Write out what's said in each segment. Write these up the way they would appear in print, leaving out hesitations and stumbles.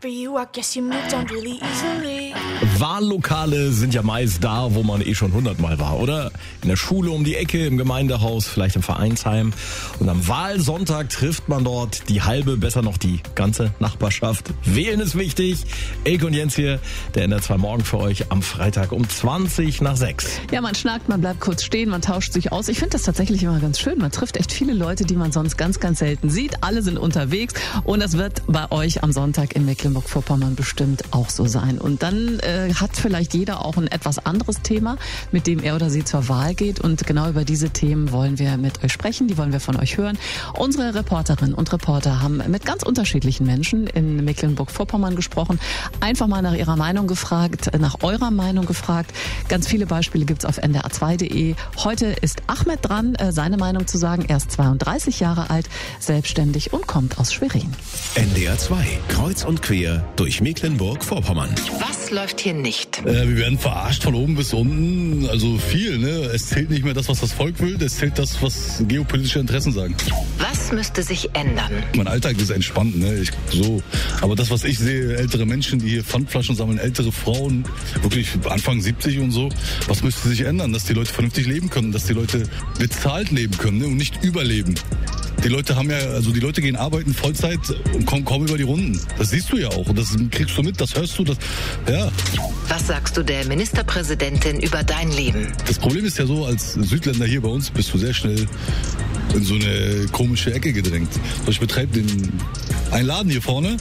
after you, I guess you moved on really easily. Wahllokale sind ja meist da, wo man schon 100-mal war, oder? In der Schule um die Ecke, im Gemeindehaus, vielleicht im Vereinsheim. Und am Wahlsonntag trifft man dort die halbe, besser noch die ganze Nachbarschaft. Wählen ist wichtig. Elke und Jens hier, der NDR 2 Morgen für euch am Freitag um 20:20. Ja, man schnackt, man bleibt kurz stehen, man tauscht sich aus. Ich finde das tatsächlich immer ganz schön. Man trifft echt viele Leute, die man sonst ganz, ganz selten sieht. Alle sind unterwegs und das wird bei euch am Sonntag in Mecklenburg-Vorpommern bestimmt auch so sein. Und dann hat vielleicht jeder auch ein etwas anderes Thema, mit dem er oder sie zur Wahl geht. Und genau über diese Themen wollen wir mit euch sprechen, die wollen wir von euch hören. Unsere Reporterinnen und Reporter haben mit ganz unterschiedlichen Menschen in Mecklenburg-Vorpommern gesprochen, einfach mal nach ihrer Meinung gefragt, nach eurer Meinung gefragt. Ganz viele Beispiele gibt's auf ndr2.de. Heute ist Ahmed dran, seine Meinung zu sagen. Er ist 32 Jahre alt, selbstständig und kommt aus Schwerin. NDR 2, kreuz und quer durch Mecklenburg-Vorpommern. Was läuft hier nicht? Wir werden verarscht von oben bis unten, also viel, ne? Es zählt nicht mehr das, was das Volk will, es zählt das, was geopolitische Interessen sagen. Was müsste sich ändern? Mein Alltag ist entspannt, ne? Aber das, was ich sehe, ältere Menschen, die hier Pfandflaschen sammeln, ältere Frauen, wirklich Anfang 70 und so, was müsste sich ändern? Dass die Leute vernünftig leben können, dass die Leute bezahlt leben können, ne? Und nicht überleben. Die Leute gehen arbeiten Vollzeit und kommen kaum über die Runden. Das siehst du ja auch. Und das kriegst du mit, das hörst du, ja. Was sagst du der Ministerpräsidentin über dein Leben? Das Problem ist ja so, als Südländer hier bei uns bist du sehr schnell in so eine komische Ecke gedrängt. Ich betreibe einen Laden hier vorne.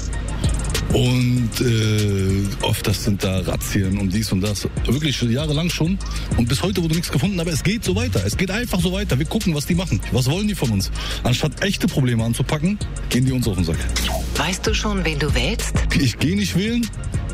Und oft sind da Razzien und dies und das. Wirklich jahrelang schon. Und bis heute wurde nichts gefunden, aber es geht so weiter. Es geht einfach so weiter. Wir gucken, was die machen. Was wollen die von uns? Anstatt echte Probleme anzupacken, gehen die uns auf den Sack. Weißt du schon, wen du wählst? Ich gehe nicht wählen,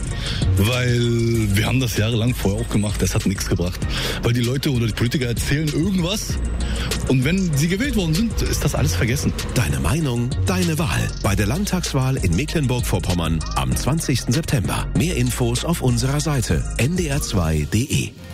weil wir haben das jahrelang vorher auch gemacht. Das hat nichts gebracht. Weil die Leute oder die Politiker erzählen irgendwas. Und wenn sie gewählt worden sind, ist das alles vergessen. Deine Meinung, deine Wahl. Bei der Landtagswahl in Mecklenburg-Vorpommern am 20. September. Mehr Infos auf unserer Seite ndr2.de.